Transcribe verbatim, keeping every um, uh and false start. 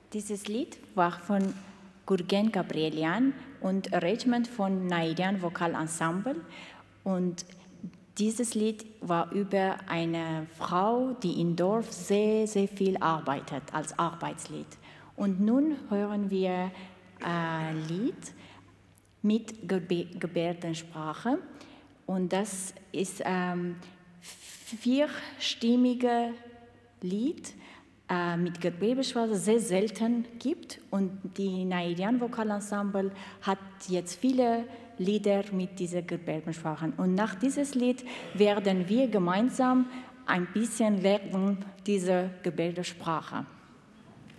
Dieses Lied war von Gurgen Gabrielian und Arrangement von Naidian Vokalensemble. Und dieses Lied war über eine Frau, die im Dorf sehr, sehr viel arbeitet, als Arbeitslied. Und nun hören wir ein Lied mit Gebärdensprache. Und das ist ein vierstimmiges Lied äh, mit Gebärdensprache, sehr selten gibt. Und die Naidian Vokalensemble hat jetzt viele Lieder mit dieser Gebärdensprache. Und nach diesem Lied werden wir gemeinsam ein bisschen lernen, diese Gebärdensprache.